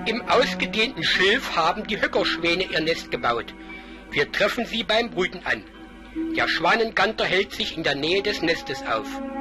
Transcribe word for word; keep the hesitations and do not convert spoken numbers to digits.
Im ausgedehnten Schilf haben die Höckerschwäne ihr Nest gebaut. Wir treffen sie beim Brüten an. Der Schwanenganter hält sich in der Nähe des Nestes auf.